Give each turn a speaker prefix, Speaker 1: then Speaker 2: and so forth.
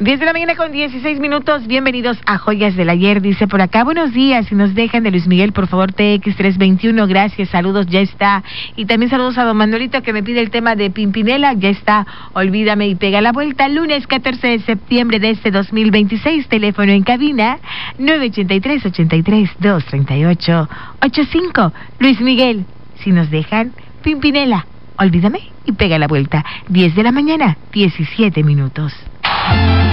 Speaker 1: 10 de la mañana con 16 minutos, bienvenidos a Joyas del Ayer, dice por acá, buenos días, si nos dejan de Luis Miguel, por favor, TX321, gracias, saludos, ya está, y también saludos a don Manuelito que me pide el tema de Pimpinela, ya está, olvídame y pega la vuelta, lunes 14 de septiembre de este 2026, teléfono en cabina, 983-83-238-85, Luis Miguel, si nos dejan, Pimpinela, olvídame y pega la vuelta, 10 de la mañana, 17 minutos.